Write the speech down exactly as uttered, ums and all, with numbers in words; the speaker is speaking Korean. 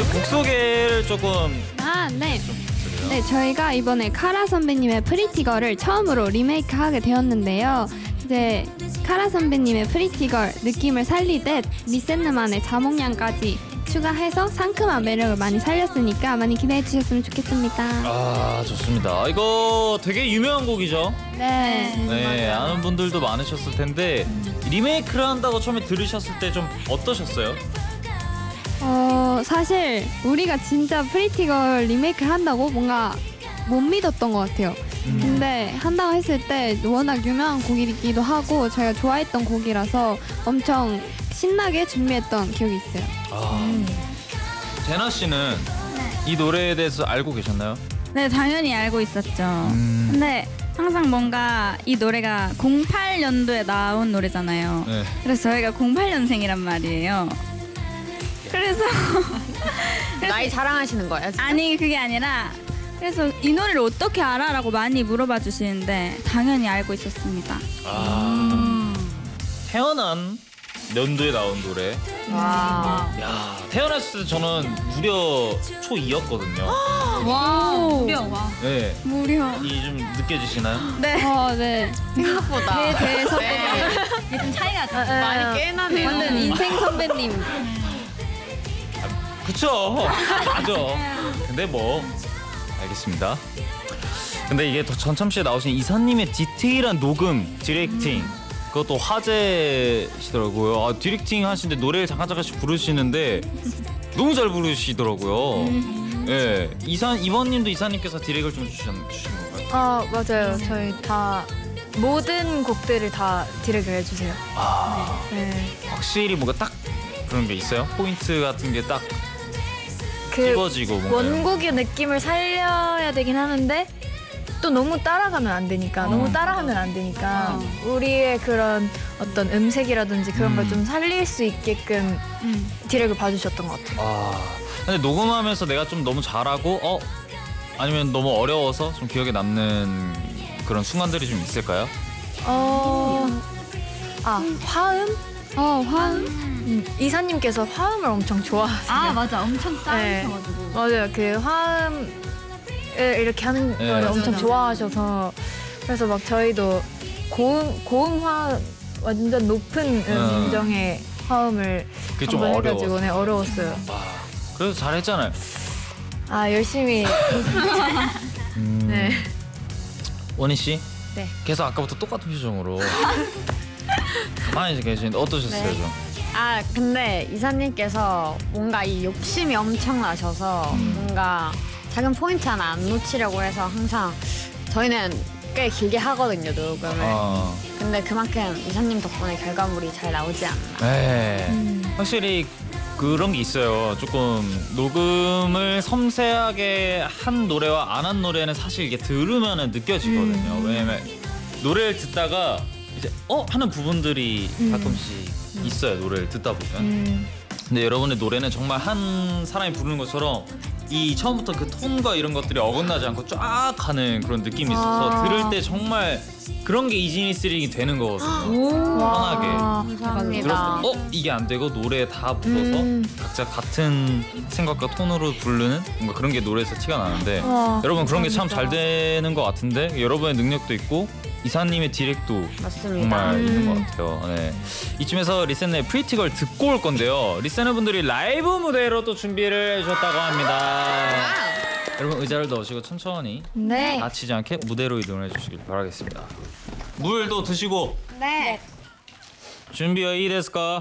곡 소개를 조금 아, 네. 좀 부탁드려요. 네, 저희가 이번에 카라 선배님의 프리티걸을 처음으로 리메이크하게 되었는데요. 이제 카라 선배님의 프리티걸 느낌을 살리듯 리센느만의 자몽향까지 추가해서 상큼한 매력을 많이 살렸으니까 많이 기대해 주셨으면 좋겠습니다. 아, 좋습니다. 이거 되게 유명한 곡이죠. 네. 네, 아는 분들도 많으셨을 텐데 리메이크를 한다고 처음에 들으셨을 때 좀 어떠셨어요? 어, 사실 우리가 진짜 프리티걸 리메이크를 한다고 뭔가 못 믿었던 것 같아요. 음. 근데 한다고 했을 때 워낙 유명한 곡이기도 하고 저희가 좋아했던 곡이라서 엄청 신나게 준비했던 기억이 있어요. 아, 제나 씨는 이 노래에 대해서 알고 계셨나요? 네, 당연히 알고 있었죠. 음. 근데 항상 뭔가 이 노래가 공팔 년도에 나온 노래잖아요. 네. 그래서 저희가 공팔 년생이란 말이에요. 그래서 나이 자랑하시는 거예요? 지금? 아니 그게 아니라 그래서 이 노래를 어떻게 알아? 라고 많이 물어봐 주시는데 당연히 알고 있었습니다. 아, 태어난 연도에 나온 노래. 와. 야, 태어났을 때 저는 무려 초이였거든요. 와, 무려 와. 네, 무려. 이 좀 느껴지시나요? 네. 어, 네. 생각보다. 대, 대 선배님. 네. 좀 차이가 좀 많이 깨나네요. 완전 인생 선배님. 그쵸, 맞아. 근데 뭐 알겠습니다. 근데 이게 더 전참 씨에 나오신 이사님의 디테일한 녹음, 디렉팅 그것도 화제시더라고요. 아, 디렉팅 하시는데 노래를 잠깐 잠깐씩 부르시는데 너무 잘 부르시더라고요. 예, 이사 이번님도 이사님께서 디렉을 좀 주신 주신 건가요? 아 맞아요. 저희 다 모든 곡들을 다 디렉을 해주세요. 아, 네. 확실히 뭔가 딱 그런 게 있어요? 포인트 같은 게 딱 그 집어지고 뭔가. 원곡의 느낌을 살려야 되긴 하는데 또 너무 따라가면 안 되니까 너무 따라하면 안 되니까 우리의 그런 어떤 음색이라든지 그런 걸 음. 좀 살릴 수 있게끔 디렉을 봐주셨던 것 같아요. 아, 근데 녹음하면서 내가 좀 너무 잘하고 어 아니면 너무 어려워서 좀 기억에 남는 그런 순간들이 좀 있을까요? 어, 아 화음? 어, 화음. 음, 이사님께서 화음을 엄청 좋아하세요. 아 맞아, 엄청 네. 쌓이셔가지고. 맞아요. 그 화음을 이렇게 하는 네. 걸 맞아, 엄청 맞아. 좋아하셔서 그래서 막 저희도 고음 고음 화 완전 높은 음. 음정의 화음을 그게 좀 한번 해가지고 어려워. 네, 어려웠어요. 아, 그래서 잘했잖아요. 아 열심히 음, 네. 원희 씨? 네. 계속 아까부터 똑같은 표정으로 가만히 계시는데 어떠셨어요, 네. 좀? 아 근데 이사님께서 뭔가 이 욕심이 엄청나셔서 뭔가 작은 포인트 하나 안 놓치려고 해서 항상 저희는 꽤 길게 하거든요 녹음을. 아, 근데 그만큼 이사님 덕분에 결과물이 잘 나오지 않나. 네. 음. 확실히 그런 게 있어요. 조금 녹음을 섬세하게 한 노래와 안 한 노래는 사실 이게 들으면은 느껴지거든요. 음. 왜냐면 노래를 듣다가 이제 어 하는 부분들이 가끔씩 있어요. 노래를 듣다 보면. 음. 근데 여러분의 노래는 정말 한 사람이 부르는 것처럼 이 처음부터 그 톤과 이런 것들이 어긋나지 않고 쫙 가는 그런 느낌이 있어서 아. 들을 때 정말 그런 게 이지 리스닝이 되는 거거든요. 편하게. 와. 감사합니다. 들었을 때 어? 이게 안 되고 노래에 다 묻어서 음. 각자 같은 생각과 톤으로 부르는 뭔가 그런 게 노래에서 티가 나는데 와, 여러분 그런 게 참 잘 감사합니다. 되는 것 같은데 여러분의 능력도 있고 이사님의 디렉도 맞습니다. 정말 음. 있는 것 같아요. 네. 이쯤에서 리센의 프리티걸 듣고 올 건데요. 리센의 분들이 라이브 무대로 또 준비를 해주셨다고 합니다. 여러분 의자를 넣으시고 천천히 네. 다치지 않게 무대로 이동해 주시길 바라겠습니다. 물도 드시고 네. 준비가 이 됐을까?